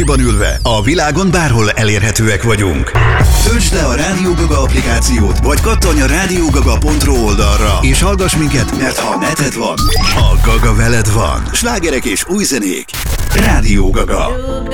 ülve a világon bárhol elérhetőek vagyunk. Töltsd le a Rádió Gaga applikációt, vagy kattanj a rádiógaga.ro oldalra, és hallgass minket, mert ha neted van, a Gaga veled van. Slágerek és új zenék. Rádió Gaga.